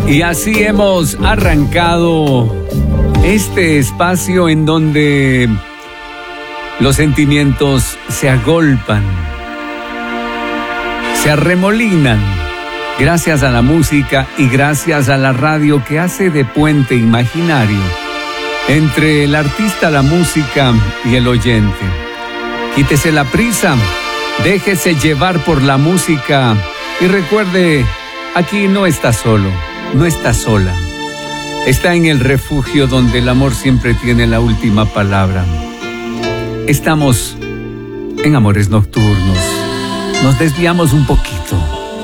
Y así hemos arrancado este espacio en donde los sentimientos se agolpan, se arremolinan, gracias a la música y gracias a la radio que hace de puente imaginario entre el artista, la música y el oyente. Quítese la prisa, déjese llevar por la música y recuerde, aquí no está solo, no está sola. Está en el refugio donde el amor siempre tiene la última palabra. Estamos en Amores Nocturnos. Nos desviamos un poquito.